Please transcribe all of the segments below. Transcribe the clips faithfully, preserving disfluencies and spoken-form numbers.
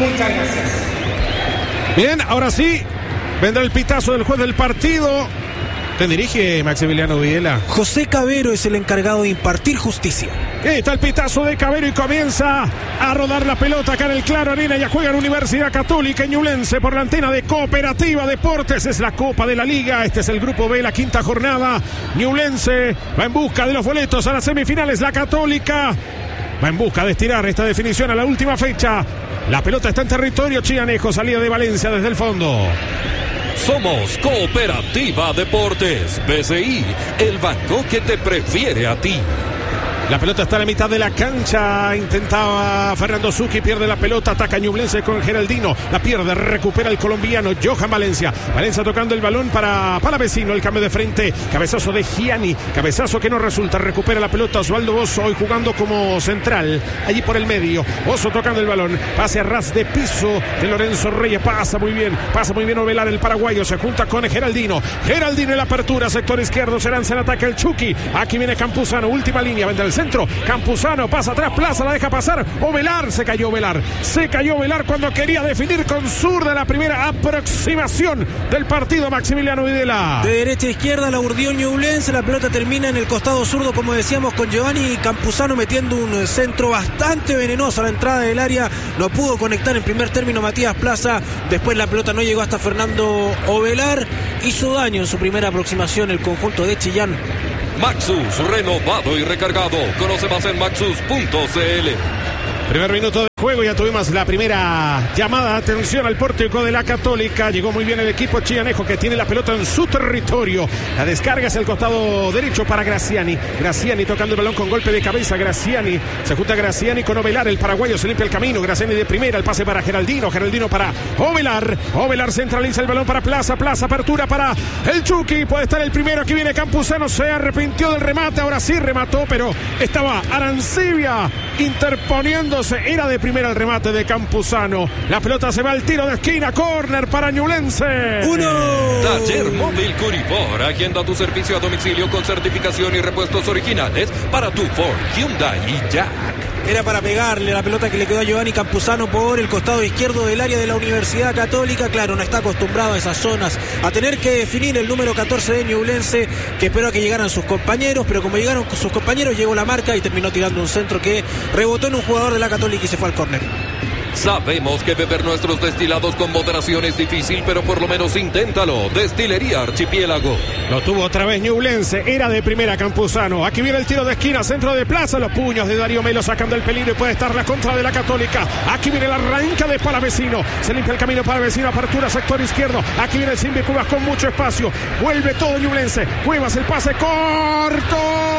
Muchas gracias. Bien, ahora sí, vendrá el pitazo del juez del partido. ¿Te dirige Maximiliano Videla? José Cabero es el encargado de impartir justicia. Ahí está el pitazo de Cabero y comienza a rodar la pelota acá en el Claro Arena. Ya juega en Universidad Católica Ñublense por la antena de Cooperativa Deportes. Es la Copa de la Liga. Este es el Grupo B, la quinta jornada. Ñublense va en busca de los boletos a las semifinales. La Católica va en busca de estirar esta definición a la última fecha. La pelota está en territorio chianejo. Salida de Valencia desde el fondo. Somos Cooperativa Deportes. B C I, el banco que te prefiere a ti. La pelota está a la mitad de la cancha. Intentaba Fernando Zucchi, pierde la pelota. Ataca Ñublense con Geraldino. La pierde, recupera el colombiano Johan Valencia. Valencia tocando el balón para Palavecino. El cambio de frente. Cabezazo de Gianni. Cabezazo que no resulta. Recupera la pelota Osvaldo Bozo, hoy jugando como central. Allí por el medio. Bozo tocando el balón. Pase a ras de piso de Lorenzo Reyes. Pasa muy bien. Pasa muy bien Ovelar, el paraguayo. Se junta con Geraldino. Geraldino en la apertura. Sector izquierdo. Se lanza en ataque el Chucky. Aquí viene Campuzano. Última línea. Vendrá el centro, Campuzano pasa atrás, Plaza la deja pasar, Ovelar, se cayó Ovelar, se cayó Ovelar cuando quería definir con zurda la primera aproximación del partido. Maximiliano Videla. De derecha a izquierda la urdió Ñublense, la pelota termina en el costado zurdo, como decíamos, con Giovanni Campuzano metiendo un centro bastante venenoso a la entrada del área. No pudo conectar en primer término Matías Plaza, después la pelota no llegó hasta Fernando Ovelar. Hizo daño en su primera aproximación el conjunto de Chillán. Maxus, renovado y recargado. Conoce más en maxus punto c l. Primer minuto de juego, ya tuvimos la primera llamada de atención al pórtico de la Católica. Llegó muy bien el equipo chianejo que tiene la pelota en su territorio. La descarga es el costado derecho para Graziani. Graziani tocando el balón con golpe de cabeza. Graziani, se junta Graziani con Ovelar. El paraguayo se limpia el camino. Graziani de primera, el pase para Geraldino. Geraldino para Ovelar. Ovelar centraliza el balón para Plaza. Plaza, apertura para el Chucky. Puede estar el primero. Aquí viene Campuzano. Se arrepintió del remate. Ahora sí remató, pero estaba Arancibia interponiendo. Era de primera el remate de Campuzano. La pelota se va al tiro de esquina. Córner para Ñublense. Uno. Taller Móvil Curipor, agenda tu servicio a domicilio con certificación y repuestos originales para tu Ford, Hyundai y Jack. Era para pegarle la pelota que le quedó a Giovanni Campuzano por el costado izquierdo del área de la Universidad Católica. Claro, no está acostumbrado a esas zonas, a tener que definir el número catorce de Ñublense, que esperó a que llegaran sus compañeros, pero como llegaron sus compañeros, llegó la marca y terminó tirando un centro que rebotó en un jugador de la Católica y se fue al córner. Sabemos que beber nuestros destilados con moderación es difícil, pero por lo menos inténtalo. Destilería Archipiélago. Lo tuvo otra vez Ñublense, era de primera Campuzano. Aquí viene el tiro de esquina, centro de Plaza, los puños de Darío Melo sacando el peligro y puede estar la contra de la Católica. Aquí viene la arranca de Palavecino, se limpia el camino Palavecino, apertura sector izquierdo. Aquí viene el Simbi Cuevas con mucho espacio, vuelve todo Ñublense. Cuevas, el pase corto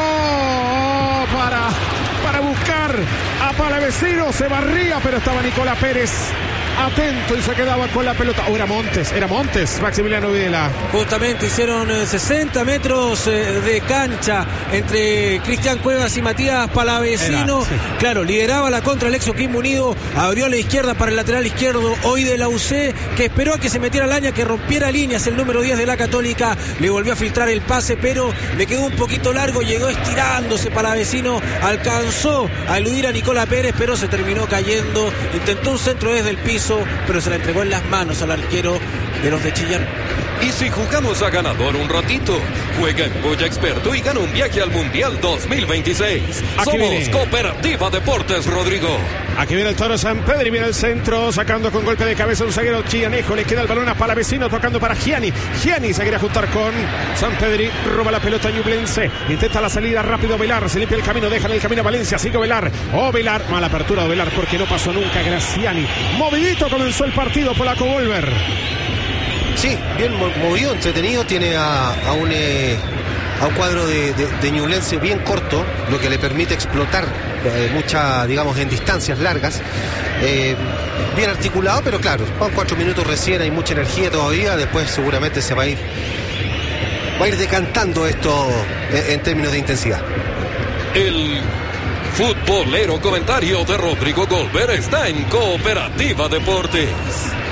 para... para buscar a Palavecino, se barría, pero estaba Nicolás Pérez atento y se quedaba con la pelota. O oh, era Montes, era Montes, Maximiliano Videla. Justamente hicieron eh, sesenta metros eh, de cancha entre Cristian Cuevas y Matías Palavecino. Era, sí. Claro, lideraba la contra Alexio Kim Unido, abrió a la izquierda para el lateral izquierdo, hoy de la U C, que esperó a que se metiera Laña, que rompiera líneas, el número diez de la Católica, le volvió a filtrar el pase, pero le quedó un poquito largo, llegó estirándose Palavecino, alcanzó a eludir a Nicolás Pérez, pero se terminó cayendo, intentó un centro desde el piso, pero se la entregó en las manos al arquero de los de Chillán. Y si jugamos a ganador un ratito, juega en Polla Experto y gana un viaje al Mundial dos mil veintiséis. Aquí Somos viene. Cooperativa Deportes, Rodrigo. Aquí viene el toro San Pedro y viene el centro, sacando con golpe de cabeza un zaguero chillanejo. Le queda el balón a Palavecino, tocando para Gianni. Gianni se quiere juntar con San Pedro, roba la pelota Ñublense. Intenta la salida rápido Velar, se limpia el camino, deja en el camino a Valencia, sigue Velar. Oh, Velar, mala apertura de Velar porque no pasó nunca Graziani. Movidito comenzó el partido, Polaco Volver. Sí, bien movido, entretenido, tiene a, a, un, eh, a un cuadro de, de, de Ñublense bien corto, lo que le permite explotar eh, mucha, digamos, en distancias largas. Eh, bien articulado, pero claro, van cuatro minutos recién, hay mucha energía todavía, después seguramente se va a ir, va a ir decantando esto en, en términos de intensidad. El futbolero comentario de Rodrigo Golver está en Cooperativa Deportes.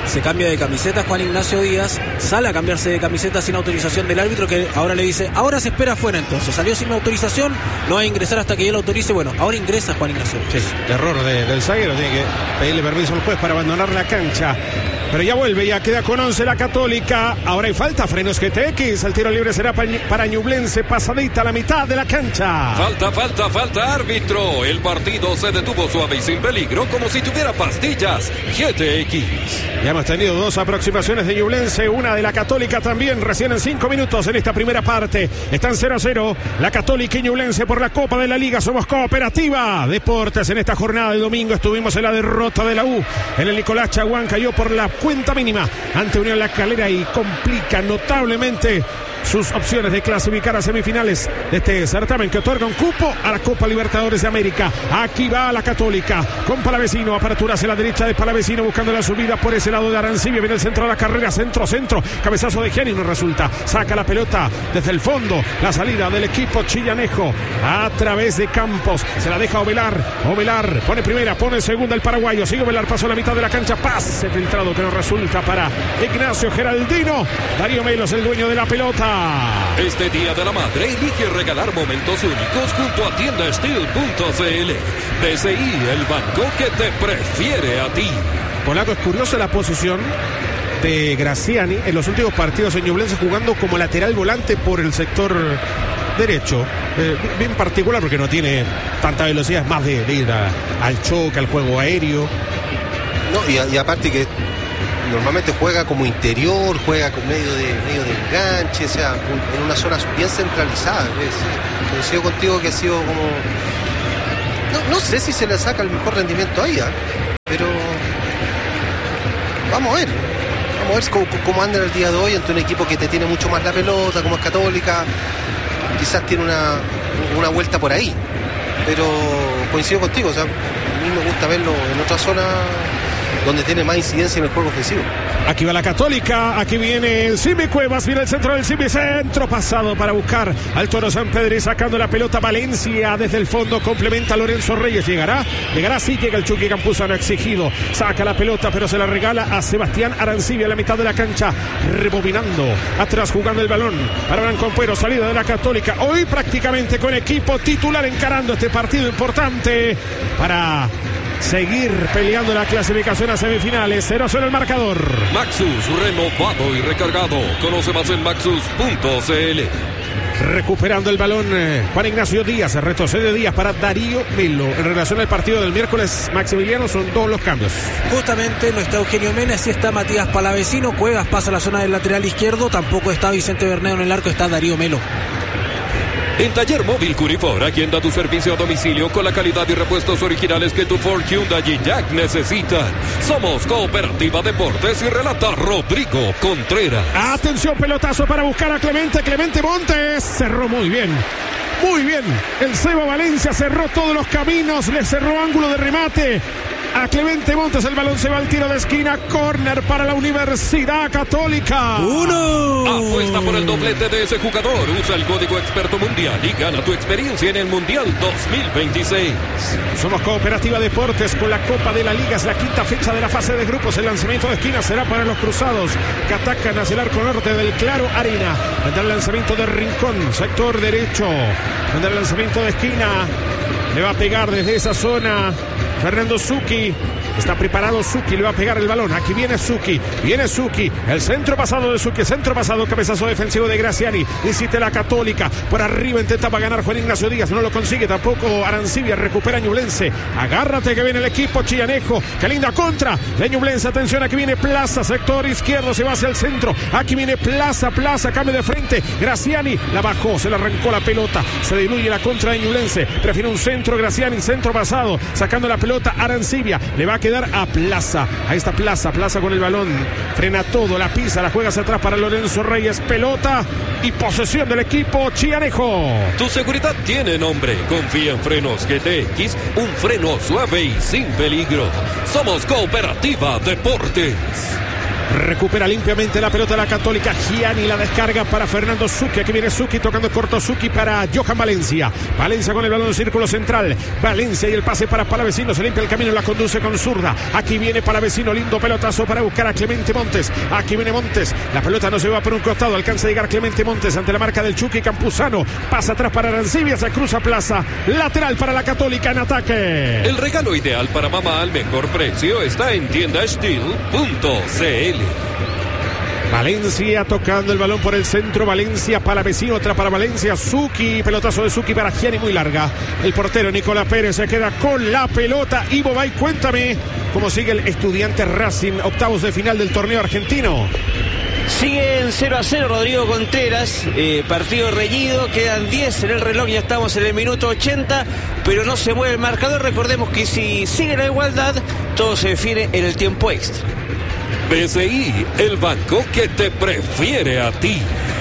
se cambia de camiseta Juan Ignacio Díaz, sale a cambiarse de camiseta sin autorización del árbitro, que ahora le dice, ahora se espera afuera. Entonces salió sin autorización, no va a ingresar hasta que él autorice. Bueno, ahora ingresa Juan Ignacio Díaz. Sí, error de, del zaguero, tiene que pedirle permiso al juez para abandonar la cancha. Pero ya vuelve, ya queda con once la Católica. Ahora hay falta, Frenos G T X. El tiro libre será para Ñublense, pasadita a la mitad de la cancha. Falta, falta, falta, árbitro. El partido se detuvo suave y sin peligro, como si tuviera pastillas. G T X. Ya hemos tenido dos aproximaciones de Ñublense, una de la Católica también, recién en cinco minutos en esta primera parte. Están cero a cero la Católica y Ñublense por la Copa de la Liga. Somos Cooperativa Deportes. En esta jornada de domingo estuvimos en la derrota de la U. En el Nicolás Chaguán cayó por la cuenta mínima ante Unión La Calera y complica notablemente sus opciones de clasificar a semifinales de este certamen que otorga un cupo a la Copa Libertadores de América. Aquí va la Católica con Palavecino, apertura hacia la derecha de Palavecino buscando la subida por ese lado de Arancibia, viene el centro de la carrera, centro, centro, cabezazo de Gianni, no resulta, saca la pelota desde el fondo, la salida del equipo chillanejo a través de Campos, se la deja Ovelar, Ovelar pone primera, pone segunda el paraguayo, sigue Ovelar, pasó a la mitad de la cancha, pase filtrado que no resulta para Ignacio Geraldino. Darío Melos, el dueño de la pelota. Este Día de la Madre elige regalar momentos únicos junto a tienda steel punto c l. B C I, el banco que te prefiere a ti. Polaco, es curiosa la posición de Graziani en los últimos partidos en Ñublense, jugando como lateral volante por el sector derecho, eh, bien particular porque no tiene tanta velocidad, es más de, de ir a, al choque, al juego aéreo. No, y, y aparte que normalmente juega como interior, juega con medio de medio de enganche, o sea, un, en una zona bien centralizada. Es, coincido contigo que ha sido como... No, no sé si se le saca el mejor rendimiento ahí, ¿eh? Pero vamos a ver. Vamos a ver cómo, cómo anda el día de hoy ante un equipo que te tiene mucho más la pelota, como es Católica. Quizás tiene una, una vuelta por ahí. Pero coincido contigo, o sea, a mí me gusta verlo en otra zona donde tiene más incidencia en el juego ofensivo. Aquí va la Católica, aquí viene el Simi Cuevas, viene el centro del Simi, centro pasado para buscar al Toro San Pedro y sacando la pelota Valencia desde el fondo, complementa Lorenzo Reyes, llegará, llegará, sí llega el Chucky Campuzano exigido, saca la pelota pero se la regala a Sebastián Arancibia a la mitad de la cancha, rebobinando, atrás jugando el balón para Blanco Ampuero, salida de la Católica, hoy prácticamente con equipo titular encarando este partido importante para seguir peleando la clasificación a semifinales. Cero a cero el marcador. Maxus, renovado y recargado. Conoce más en maxus punto c l. Recuperando el balón eh, Juan Ignacio Díaz, retrocede Díaz para Darío Melo. En relación al partido del miércoles, Maximiliano, son dos los cambios. Justamente no está Eugenio Mena, sí está Matías Palavecino. Cuevas pasa a la zona del lateral izquierdo. Tampoco está Vicente Berneo en el arco, está Darío Melo. En Taller Móvil Curifor, a quien da tu servicio a domicilio con la calidad y repuestos originales que tu Ford, Hyundai y Jack necesitan. Somos Cooperativa Deportes y relata Rodrigo Contreras. Atención, pelotazo para buscar a Clemente, Clemente Montes, cerró muy bien. Muy bien, el Seba Valencia cerró todos los caminos, le cerró ángulo de remate a Clemente Montes, el balón se va al tiro de esquina, córner para la Universidad Católica. ¡Uno! Apuesta por el doblete de ese jugador, usa el código Experto Mundial y gana tu experiencia en el Mundial dos mil veintiséis. Somos Cooperativa Deportes con la Copa de la Liga, es la quinta fecha de la fase de grupos, el lanzamiento de esquina será para los cruzados que atacan hacia el arco norte del Claro Arena. Vendrá el lanzamiento de Rincón, sector derecho, vendrá el lanzamiento de esquina, le va a pegar desde esa zona Fernando Zucchi, está preparado Zucchi, le va a pegar el balón, aquí viene Zucchi, viene Zucchi, el centro pasado de Zucchi, centro pasado, cabezazo defensivo de Graziani, insiste la Católica, por arriba intentaba ganar Juan Ignacio Díaz, no lo consigue tampoco Arancibia, recupera Ñublense, agárrate que viene el equipo chillanejo, qué linda contra de Ñublense, atención, aquí viene Plaza, sector izquierdo, se va hacia el centro, aquí viene Plaza, Plaza, cambio de frente, Graziani, la bajó, se le arrancó la pelota, se diluye la contra de Ñublense, prefiere un centro Graziani, centro pasado, sacando la pelota Arancibia, le va a quedar a Plaza, ahí está Plaza, Plaza con el balón, frena todo, la pisa, la juega hacia atrás para Lorenzo Reyes, pelota y posesión del equipo chillanejo. Tu seguridad tiene nombre, confía en Frenos G T X, un freno suave y sin peligro. Somos Cooperativa Deportes. Recupera limpiamente la pelota de la Católica. Gianni la descarga para Fernando Zucchi. Aquí viene Zucchi tocando corto. Zucchi para Johan Valencia. Valencia con el balón en círculo central. Valencia y el pase para Palavecino. Se limpia el camino, la conduce con zurda. Aquí viene Palavecino. Lindo pelotazo para buscar a Clemente Montes. Aquí viene Montes. La pelota no se va por un costado. Alcanza a llegar Clemente Montes ante la marca del Chucky Campuzano. Pasa atrás para Arancibia. Se cruza Plaza. Lateral para la Católica en ataque. El regalo ideal para mamá al mejor precio está en tienda steel punto c l. Valencia tocando el balón por el centro. Valencia para Vecino, otra para Valencia. Zucchi, pelotazo de Zucchi para Gianni, muy larga. El portero Nicolás Pérez se queda con la pelota. Ivo Bay, cuéntame cómo sigue el Estudiantes Racing, octavos de final del torneo argentino. Siguen cero a cero, Rodrigo Contreras, eh, partido reñido, quedan diez en el reloj, ya estamos en el minuto ochenta, pero no se mueve el marcador. Recordemos que si sigue la igualdad, todo se define en el tiempo extra. B C I, el banco que te prefiere a ti.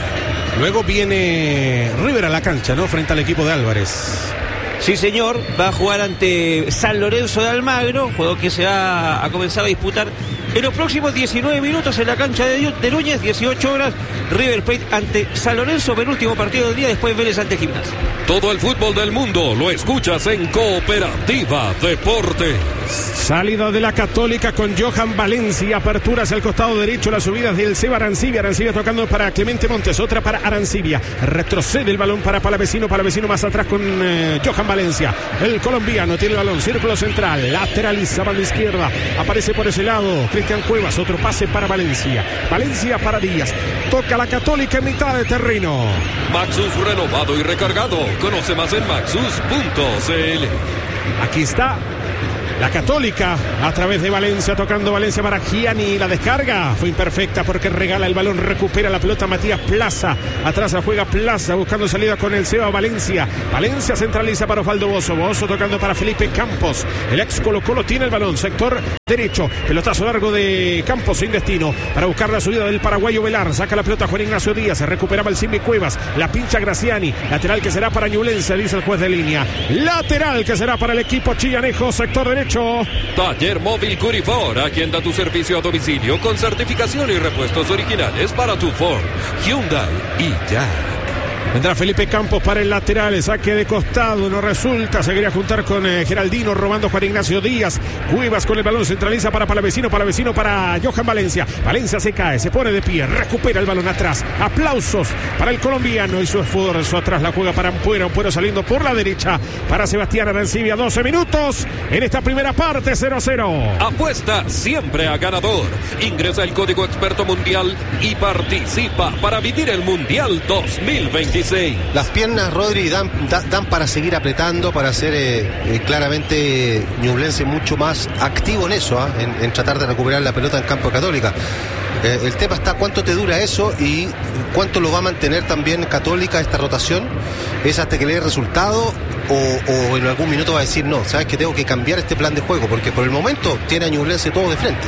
Luego viene River a la cancha, ¿no? Frente al equipo de Álvarez. Sí, señor, va a jugar ante San Lorenzo de Almagro, juego que se va a comenzar a disputar en los próximos diecinueve minutos en la cancha de, de Núñez, dieciocho horas, River Plate ante San Lorenzo, penúltimo partido del día, después Vélez ante Gimnasia. Todo el fútbol del mundo lo escuchas en Cooperativa Deportes. Salida de la Católica con Johan Valencia, apertura hacia el costado derecho, las subidas del Seba Arancibia, Arancibia tocando para Clemente Montes, otra para Arancibia, retrocede el balón para Palavecino, Palavecino más atrás con eh, Johan Valencia, el colombiano tiene el balón, círculo central, lateraliza, banda izquierda, aparece por ese lado Cristian Cuevas, otro pase para Valencia, Valencia para Díaz, toca la Católica en mitad de terreno. Maxus renovado y recargado, conoce más en maxus punto c l. Aquí está la Católica a través de Valencia, tocando Valencia para Gianni, la descarga fue imperfecta porque regala el balón, recupera la pelota Matías Plaza, atrás la juega Plaza buscando salida con el Seba Valencia, Valencia centraliza para Osvaldo Bozo, Bozo tocando para Felipe Campos, el ex Colo Colo tiene el balón, sector derecho, pelotazo largo de Campos sin destino, para buscar la subida del paraguayo Velar, saca la pelota Juan Ignacio Díaz, se recuperaba el Simbi Cuevas, la pincha Graciani, lateral que será para Ñublense, dice el juez de línea, lateral que será para el equipo chillanejo, sector derecho. Taller Móvil Curifor, a quien da tu servicio a domicilio con certificación y repuestos originales para tu Ford, Hyundai y Jack. Vendrá Felipe Campos para el lateral, saque de costado, no resulta, se quería juntar con eh, Geraldino, robando Juan Ignacio Díaz, Cuevas con el balón, centraliza para Palavecino, Palavecino para Johan Valencia, Valencia se cae, se pone de pie, recupera el balón atrás, aplausos para el colombiano y su esfuerzo atrás, la juega para Ampuero, Ampuero saliendo por la derecha, para Sebastián Arancibia, doce minutos en esta primera parte, cero a cero. Apuesta siempre a ganador, ingresa el código experto mundial y participa para vivir el Mundial dos mil veintiséis. Las piernas, Rodri, dan, dan, dan para seguir apretando, para ser eh, eh, claramente Ñublense mucho más activo en eso, ¿eh? en, en tratar de recuperar la pelota en campo de Católica. Eh, el tema está cuánto te dura eso y cuánto lo va a mantener también Católica esta rotación. ¿Es hasta que le dé resultado o, o en algún minuto va a decir no, sabes que tengo que cambiar este plan de juego? Porque por el momento tiene a Ñublense todo de frente.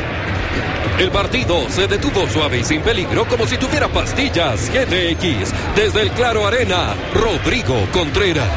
El partido se detuvo suave y sin peligro, como si tuviera pastillas G T X. Desde el Claro Arena, Rodrigo Contreras.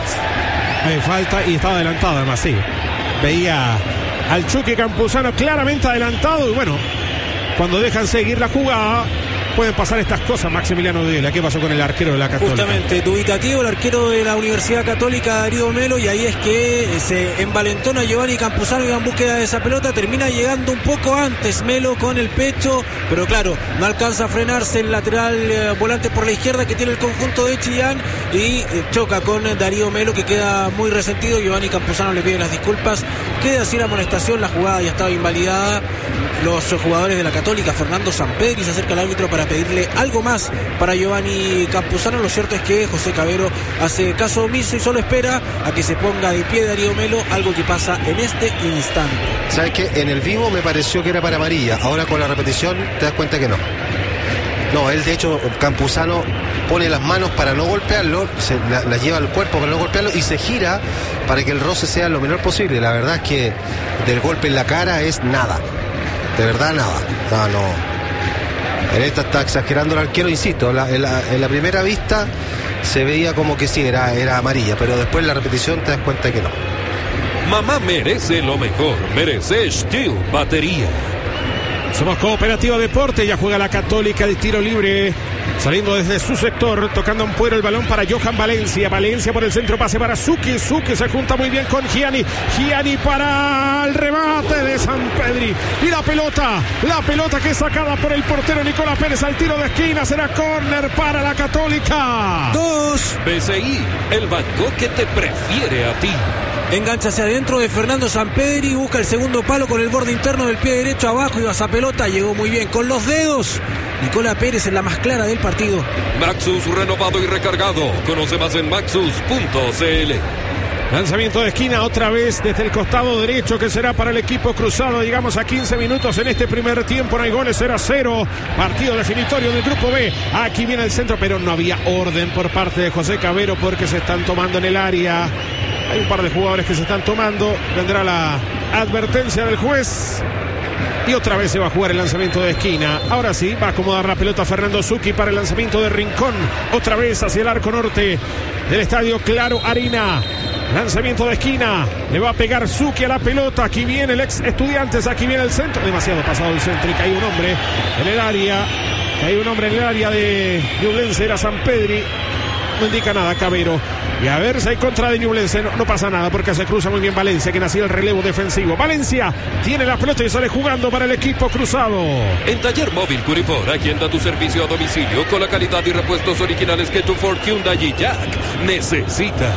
Me falta y estaba adelantado además, sí. Veía al Chucky Campuzano claramente adelantado y bueno, cuando dejan seguir la jugada pueden pasar estas cosas. Maximiliano Videla, ¿qué pasó con el arquero de la Católica? Justamente, dubitativo el arquero de la Universidad Católica, Darío Melo, y ahí es que se envalentona Giovanni Campuzano y va en búsqueda de esa pelota, termina llegando un poco antes Melo con el pecho, pero claro, no alcanza a frenarse el lateral eh, volante por la izquierda que tiene el conjunto de Chillán y eh, choca con Darío Melo, que queda muy resentido. Giovanni Campuzano le pide las disculpas, queda así la amonestación, la jugada ya estaba invalidada. Los jugadores de la Católica, Fernando Sampedri se acerca al árbitro para pedirle algo más para Giovanni Campuzano. Lo cierto es que José Cabero hace caso omiso y solo espera a que se ponga de pie Darío Melo, algo que pasa en este instante. ¿Sabes qué? En el vivo me pareció que era para amarilla, ahora con la repetición te das cuenta que no. No, él de hecho, Campuzano pone las manos para no golpearlo, se la, la lleva al cuerpo para no golpearlo y se gira para que el roce sea lo menor posible. La verdad es que del golpe en la cara es nada. De verdad nada. No, no. En esta está exagerando el arquero, insisto. La, en, la, en la primera vista se veía como que sí, era, era amarilla, pero después en la repetición te das cuenta que no. Mamá merece lo mejor, merece Steel Batería. Somos Cooperativa Deporte, ya juega la Católica el tiro libre, saliendo desde su sector, tocando un puero el balón para Johan Valencia, Valencia por el centro, pase para Suki, Suki se junta muy bien con Gianni, Gianni para el remate de Sampedri, y la pelota, la pelota que es sacada por el portero Nicolás Pérez al tiro de esquina, será córner para la Católica. Dos. B C I, el banco que te prefiere a ti. Engancha hacia adentro de Fernando Sampedri, busca el segundo palo con el borde interno del pie derecho abajo, iba esa pelota, llegó muy bien con los dedos. Nicolás Pérez en la más clara del partido. Maxus renovado y recargado. Conoce más en maxus punto c l. Lanzamiento de esquina otra vez desde el costado derecho que será para el equipo cruzado. Llegamos a quince minutos en este primer tiempo. No hay goles, cero a cero. Partido definitorio del grupo B. Aquí viene el centro, pero no había orden por parte de José Cabero porque se están tomando en el área. Hay un par de jugadores que se están tomando. Vendrá la advertencia del juez. Y otra vez se va a jugar el lanzamiento de esquina. Ahora sí, va a acomodar la pelota Fernando Suki para el lanzamiento de rincón. Otra vez hacia el arco norte del estadio Claro Arena. Lanzamiento de esquina. Le va a pegar Suki a la pelota. Aquí viene el ex Estudiantes. Aquí viene el centro. Demasiado pasado el centro y cae un hombre en el área. Cae un hombre en el área de Ñublense. Era Sampedri. No indica nada Cabero. Y a ver si hay contra de Ñublense. No, no pasa nada porque se cruza muy bien Valencia, que nació el relevo defensivo. Valencia tiene la pelota y sale jugando para el equipo cruzado. En Taller Móvil Curifort, aquí anda tu servicio a domicilio con la calidad y repuestos originales que tu Ford, Hyundai y Jack necesita.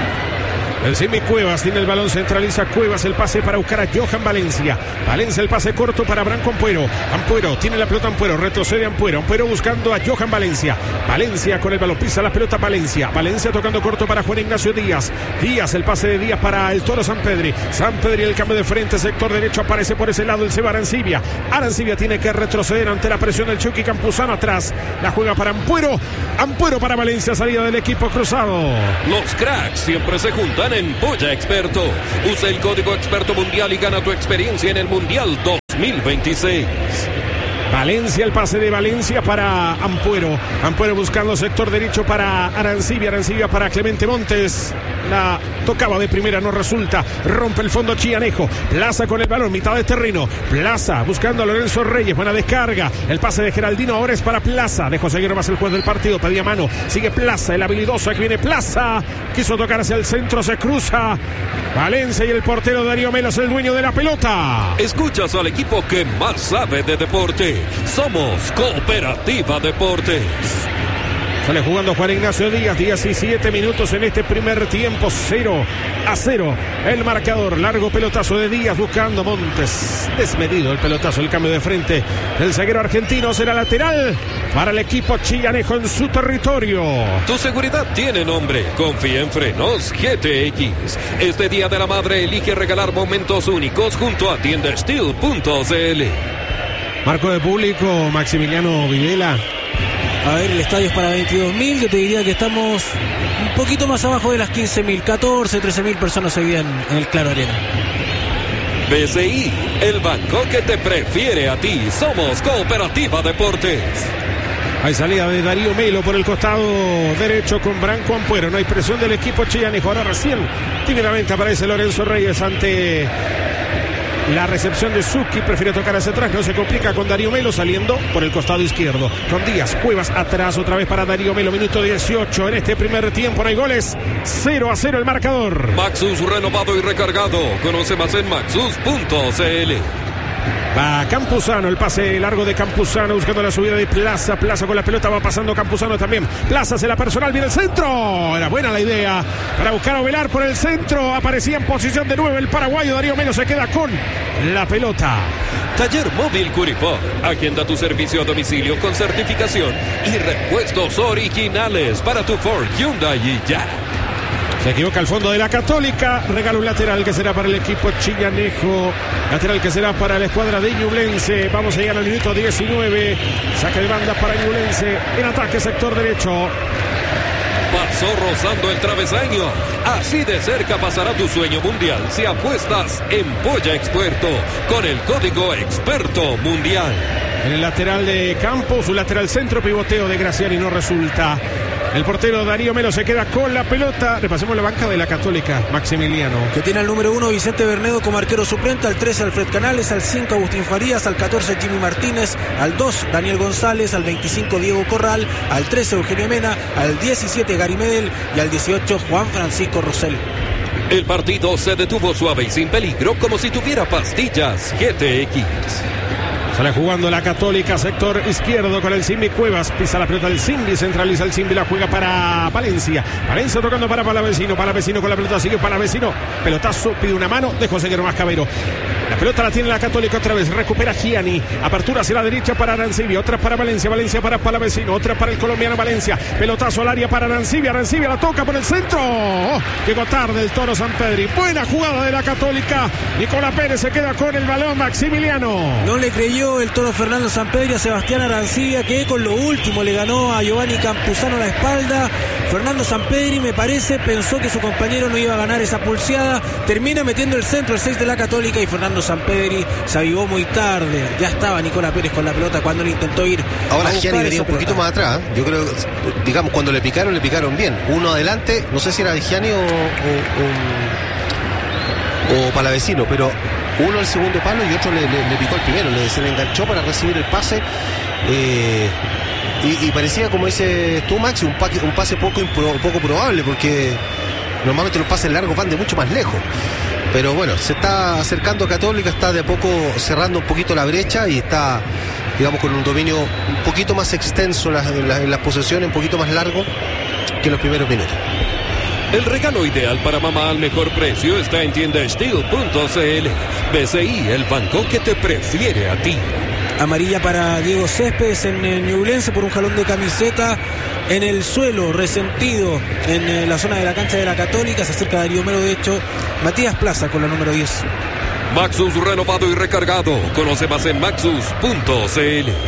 El Simi Cuevas tiene el balón, centraliza Cuevas, el pase para buscar a Johan Valencia. Valencia, el pase corto para Branco Ampuero. Ampuero, tiene la pelota Ampuero, retrocede Ampuero. Ampuero buscando a Johan Valencia. Valencia con el balón, pisa la pelota Valencia. Valencia tocando corto para Juan Ignacio Díaz. Díaz, el pase de Díaz para el Toro Sampedri. Sampedri, el cambio de frente, sector derecho, aparece por ese lado el Seba Arancibia. Arancibia tiene que retroceder ante la presión del Chucky Campuzano atrás. La juega para Ampuero. Ampuero para Valencia, salida del equipo cruzado. Los cracks siempre se juntan en Polla Experto. Usa el código Experto Mundial y gana tu experiencia en el Mundial dos mil veintiséis. Valencia, el pase de Valencia para Ampuero. Ampuero buscando sector derecho para Arancibia. Arancibia para Clemente Montes. La tocaba de primera, no resulta. Rompe el fondo Chianejo. Plaza con el balón, mitad de terreno. Plaza buscando a Lorenzo Reyes. Buena descarga. El pase de Geraldino ahora es para Plaza. Dejó seguir más el juez del partido. Pedía mano. Sigue Plaza, el habilidoso. Aquí viene Plaza. Quiso tocar hacia el centro. Se cruza. Valencia y el portero Darío Melo es el dueño de la pelota. Escuchas al equipo que más sabe de deporte. Somos Cooperativa Deportes. Sale jugando Juan Ignacio Díaz, diecisiete minutos en este primer tiempo, cero a cero. El marcador, largo pelotazo de Díaz buscando Montes. Desmedido el pelotazo, el cambio de frente del zaguero argentino, será lateral para el equipo chillanejo en su territorio. Tu seguridad tiene nombre, confía en Frenos G T X. Este Día de la Madre elige regalar momentos únicos junto a tienda steel punto c l. Marco de público, Maximiliano Videla. A ver, el estadio es para veintidós mil, yo te diría que estamos un poquito más abajo de las quince mil, catorce, trece mil personas hoy día en, en el Claro Arena. B C I, el banco que te prefiere a ti. Somos Cooperativa Deportes. Hay salida de Darío Melo por el costado derecho con Branco Ampuero. No hay presión del equipo chillanejo. Ahora recién tímidamente aparece Lorenzo Reyes ante la recepción de Suki. Prefiere tocar hacia atrás, no se complica con Darío Melo saliendo por el costado izquierdo con Díaz. Cuevas atrás otra vez para Darío Melo, minuto dieciocho en este primer tiempo. No hay goles, cero a cero el marcador. Maxus renovado y recargado. Conoce más en maxus punto c l. Va Campuzano, el pase largo de Campuzano buscando la subida de Plaza. Plaza con la pelota, va pasando Campuzano también. Plaza hace la personal, viene el centro. Era buena la idea para buscar a Ovelar por el centro. Aparecía en posición de nueve el paraguayo. Darío Melo se queda con la pelota. Taller Móvil Curifort, aquí anda tu servicio a domicilio con certificación y repuestos originales para tu Ford, Hyundai y Jack. Se equivoca al fondo de la Católica. Regala un lateral que será para el equipo chillanejo. Lateral que será para la escuadra de Ñublense. Vamos a llegar al minuto diecinueve. Saque de banda para Ñublense. En ataque sector derecho. Pasó rozando el travesaño. Así de cerca pasará tu sueño mundial si apuestas en Polla Experto con el código Experto Mundial. En el lateral de campo, su lateral centro, pivoteo de Graciani no resulta. El portero Darío Melo se queda con la pelota. Repasemos la banca de la Católica, Maximiliano. Que tiene al número uno Vicente Bernedo como arquero suplente, al trece Alfred Canales, al cinco Agustín Farías, al catorce Jimmy Martínez, al dos Daniel González, al veinticinco Diego Corral, al trece Eugenio Mena, al diecisiete Gary Medel y al dieciocho Juan Francisco Rosell. El partido se detuvo suave y sin peligro, como si tuviera pastillas G T X. Sale jugando la Católica, sector izquierdo con el Simbi Cuevas. Pisa la pelota del Simbi, centraliza el Simbi, la juega para Valencia. Valencia tocando para Palavecino. Palavecino con la pelota, sigue Palavecino. Pelotazo, pide una mano, dejó seguir más Cabero. La pelota la tiene la Católica otra vez, recupera Gianni. Apertura hacia la derecha para Arancibia, otra para Valencia, Valencia para Palavecino, otra para el colombiano Valencia. Pelotazo al área para Arancibia, Arancibia la toca por el centro. Oh, llegó tarde el Toro Sampedri. Buena jugada de la Católica. Nicolás Pérez se queda con el balón, Maximiliano. No le creyó el Toro Fernando Sampedri a Sebastián Arancibia, que con lo último le ganó a Giovanni Campuzano la espalda. Fernando Sampedri, me parece, pensó que su compañero no iba a ganar esa pulseada. Termina metiendo el centro el seis de la Católica y Fernando Sampedri se avivó muy tarde. Ya estaba Nicolás Pérez con la pelota cuando le intentó ir. Ahora Gianni venía un poquito más atrás. Yo creo, digamos, cuando le picaron, le picaron bien. Uno adelante, no sé si era Gianni o, o, o, o Palavecino, pero uno al segundo palo y otro le, le, le picó el primero, le, se le enganchó para recibir el pase. Eh, y, y parecía, como dices tú, Maxi, un, pa un pase poco, impro poco probable, porque normalmente los pases largos van de mucho más lejos. Pero bueno, se está acercando Católica, está de a poco cerrando un poquito la brecha y está, digamos, con un dominio un poquito más extenso en las, en las, en las posesiones, un poquito más largo que en los primeros minutos. El regalo ideal para mamá al mejor precio está en tienda steel punto c l. B C I, el banco que te prefiere a ti. Amarilla para Diego Céspedes en Ñublense por un jalón de camiseta en el suelo, resentido en la zona de la cancha de la Católica. Se acerca Darío Melo, de hecho, Matías Plaza con la número diez. Maxus renovado y recargado. Conoce más en maxus punto c l.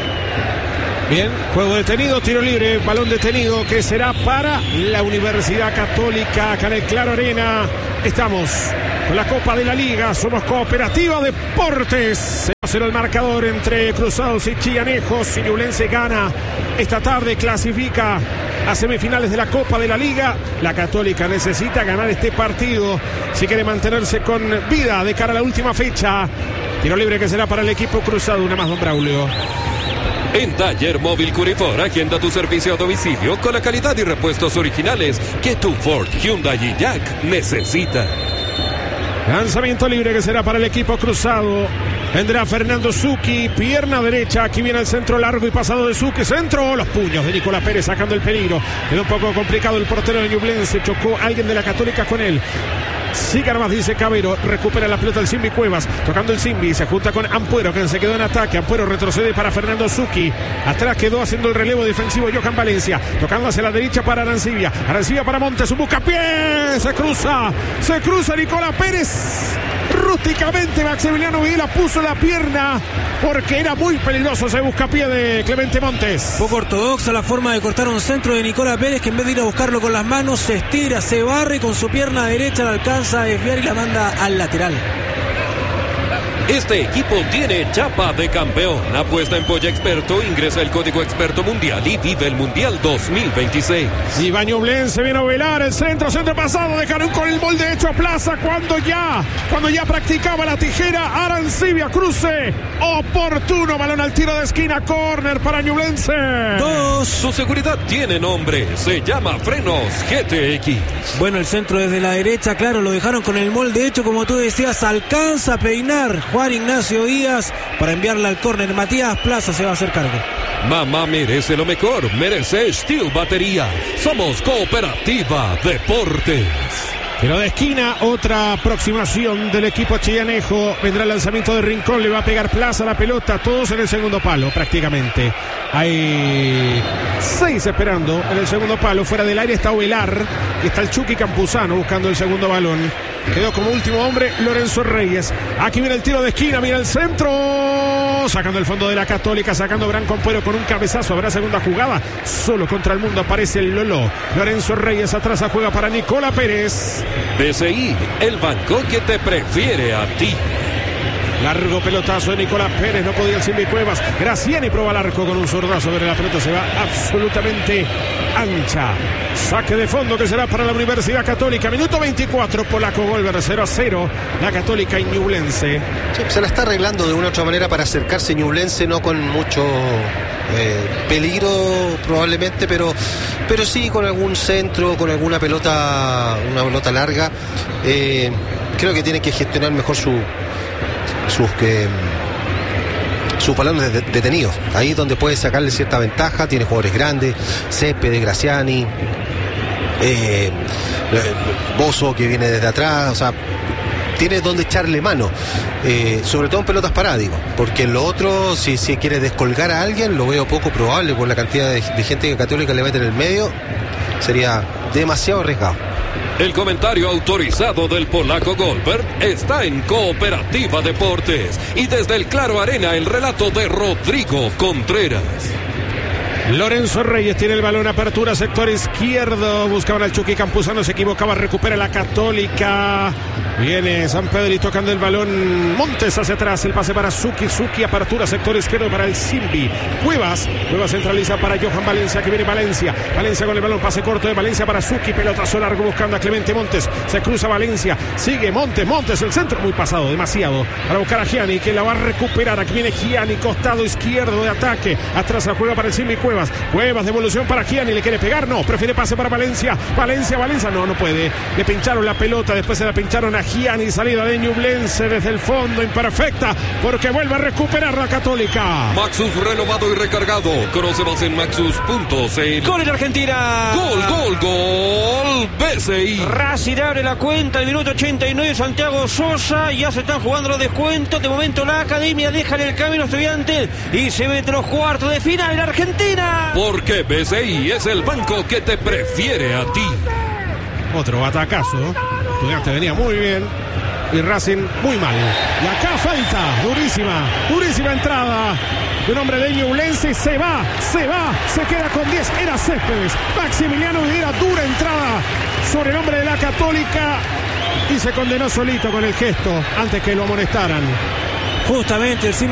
Bien, juego detenido, tiro libre, balón detenido que será para la Universidad Católica acá en el Claro Arena. Estamos con la Copa de la Liga, somos Cooperativa Deportes. cero el marcador entre Cruzados y Chillanejos. Y Ñublense gana esta tarde, clasifica a semifinales de la Copa de la Liga. La Católica necesita ganar este partido si quiere mantenerse con vida de cara a la última fecha. Tiro libre que será para el equipo cruzado. Una más, don Braulio. En Taller Móvil Curifor, agenda tu servicio a domicilio con la calidad y repuestos originales que tu Ford, Hyundai y Jack necesita. Lanzamiento libre que será para el equipo cruzado. Vendrá Fernando Zucchi, pierna derecha. Aquí viene el centro largo y pasado de Zucchi. Centro, los puños de Nicolás Pérez sacando el peligro. Quedó un poco complicado el portero de Ñublense. Chocó alguien de la Católica con él. Siga más, dice Cabero. Recupera la pelota el Simbi Cuevas. Tocando el Simbi. Se junta con Ampuero, que se quedó en ataque. Ampuero retrocede para Fernando Zucchi. Atrás quedó haciendo el relevo defensivo Johan Valencia. Tocando hacia la derecha para Arancibia. Arancibia para Montes. Un buscapié. Se cruza. Se cruza Nicolás Pérez. Rústicamente Maximiliano Videla puso la pierna porque era muy peligroso ese buscapié de Clemente Montes. Poco ortodoxa la forma de cortar un centro de Nicolás Pérez, que en vez de ir a buscarlo con las manos se estira, se barre y con su pierna derecha la alcanza a desviar y la manda al lateral. Este equipo tiene chapa de campeón. Apuesta en Polla Experto, ingresa el código Experto Mundial y vive el Mundial dos mil veintiséis. Y Ñublense viene a velar el centro, centro pasado, dejaron con el molde hecho a Plaza cuando ya, cuando ya practicaba la tijera. Arancibia, cruce oportuno, balón al tiro de esquina, córner para Ñublense. Dos. Su seguridad tiene nombre, se llama Frenos G T X. Bueno, el centro desde la derecha, claro, lo dejaron con el molde hecho, como tú decías, alcanza a peinar Juan Ignacio Díaz para enviarla al córner. Matías Plaza se va a hacer cargo. Mamá merece lo mejor, merece Steel Batería. Somos Cooperativa Deportes. Pero de esquina, otra aproximación del equipo chillanejo. Vendrá el lanzamiento de Rincón, le va a pegar Plaza la pelota, todos en el segundo palo prácticamente. Hay seis esperando en el segundo palo. Fuera del aire está Ovelar y está el Chucky Campuzano buscando el segundo balón. Quedó como último hombre Lorenzo Reyes. Aquí viene el tiro de esquina, mira el centro. Sacando el fondo de la Católica, sacando Branco Ampuero con un cabezazo. Habrá segunda jugada. Solo contra el mundo aparece el Lolo. Lorenzo Reyes atrás, juega para Nicolás Pérez. B C I, el banco que te prefiere a ti. Largo pelotazo de Nicolás Pérez, no podía el Simbi Cuevas. Graciani prueba el arco con un zurdazo, pero la pelota se va absolutamente ancha. Saque de fondo que será para la Universidad Católica. Minuto veinticuatro, Polaco Golver, cero a cero. La Católica y Ñublense. Sí, se la está arreglando de una u otra manera para acercarse Ñublense, no con mucho eh, peligro probablemente, pero, pero sí con algún centro, con alguna pelota, una pelota larga. Eh, creo que tiene que gestionar mejor su, sus que... sus balones de, detenidos, ahí es donde puede sacarle cierta ventaja. Tiene jugadores grandes, Céspedes, Graciani, eh, Bozo que viene desde atrás, o sea, tiene donde echarle mano, eh, sobre todo en pelotas paradas, digo, porque en lo otro, si, si quiere descolgar a alguien, lo veo poco probable por la cantidad de, de gente que Católica le mete en el medio, sería demasiado arriesgado. El comentario autorizado del Polaco Golber está en Cooperativa Deportes. Y desde el Claro Arena, el relato de Rodrigo Contreras. Lorenzo Reyes tiene el balón, apertura, sector izquierdo. Buscaban al Chucky Campuzano, se equivocaba, recupera la Católica. Viene San Pedro y tocando el balón. Montes hacia atrás, el pase para Suki. Suki, apertura, sector izquierdo para el Simbi. Cuevas, Cuevas centraliza para Johan Valencia, que viene Valencia. Valencia con el balón, pase corto de Valencia para Suki. Pelotazo largo buscando a Clemente Montes. Se cruza Valencia, sigue Montes, Montes, el centro muy pasado, demasiado. Para buscar a Gianni, que la va a recuperar. Aquí viene Gianni, costado izquierdo de ataque. Atrás la juega para el Simbi Cuevas. Cuevas, devolución para Gianni, le quiere pegar, no, prefiere pase para Valencia. Valencia, Valencia, no, no puede. Le pincharon la pelota, después se la pincharon a Gianni, salida de Ñublense desde el fondo, imperfecta, porque vuelve a recuperar la Católica. Maxus renovado y recargado. Conoce más en maxus punto c l. Gol en Argentina. Gol, gol, gol. B C I. Racing abre la cuenta, el minuto ochenta y nueve, Santiago Sosa. Ya se están jugando los descuentos. De momento la Academia deja en el camino Estudiantes y se mete los cuartos de final en Argentina. Porque B C I es el banco que te prefiere a ti. Otro batacazo. Estudiantes venía muy bien y Racing muy mal. Y acá falta, durísima, durísima entrada. Un hombre de Ñublense se va, se va, se queda con diez. Era Céspedes. Maximiliano Videra, dura entrada sobre el hombre de la Católica y se condenó solito con el gesto antes que lo amonestaran. Justamente el